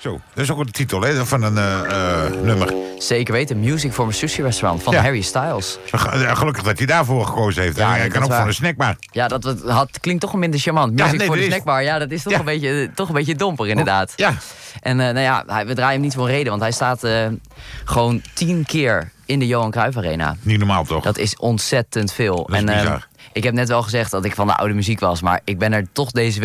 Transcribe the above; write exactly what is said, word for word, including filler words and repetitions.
Zo, dat is ook een titel hè, van een uh, uh, nummer. Zeker weten, Music for a Sushi Restaurant van ja. Harry Styles. Gelukkig dat hij daarvoor gekozen heeft. Ja, hij kan ook waar. Voor een snackbar. Ja, dat had, klinkt toch een minder charmant. Music ja, nee, voor de snackbar, ja, dat is toch, ja. een, beetje, toch een beetje domper inderdaad. Oh, ja. En uh, nou ja, we draaien hem niet voor een reden, want hij staat uh, gewoon tien keer in de Johan Cruijff Arena. Niet normaal toch? Dat is ontzettend veel. Dat is en, bizar. Uh, ik heb net wel gezegd dat ik van de oude muziek was, maar ik ben er toch deze week